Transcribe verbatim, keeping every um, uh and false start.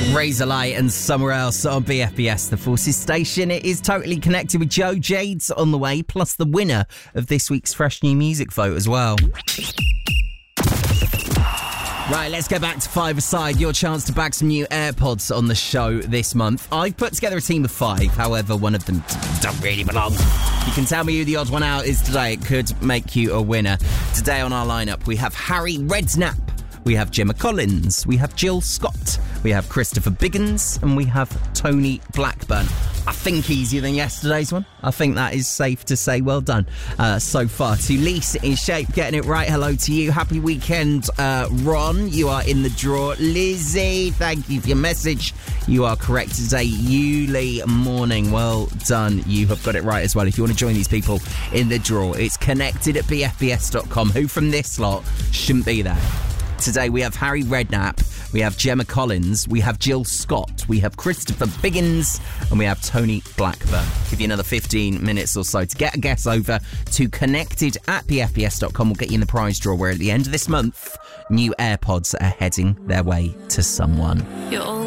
Razorlight and Somewhere Else on B F B S, the Forces station. It is totally connected with Joe Jades on the way, plus the winner of this week's Fresh New Music vote as well. Right, let's get back to five-a-side. Your chance to bag some new AirPods on the show this month. I've put together a team of five, however, one of them don't really belong. You can tell me who the odd one out is today. It could make you a winner. Today on our lineup, we have Harry Redknapp, we have Gemma Collins, we have Jill Scott, we have Christopher Biggins, and we have Tony Blackburn. I think easier than yesterday's one. I think that is safe to say. Well done uh, so far to Lisa in Shape, getting it right. Hello to you. Happy weekend, uh, Ron. You are in the draw. Lizzie, thank you for your message. You are correct today. Yuli Morning, well done. You have got it right as well. If you want to join these people in the draw, it's connected at b f b s dot com. Who from this lot shouldn't be there? Today we have Harry Redknapp, we have Gemma Collins, we have Jill Scott, we have Christopher Biggins, and we have Tony Blackburn. Give you another fifteen minutes or so to get a guess over to connected at b f b s dot com. We'll get you in the prize draw where at the end of this month, new AirPods are heading their way to someone. You're all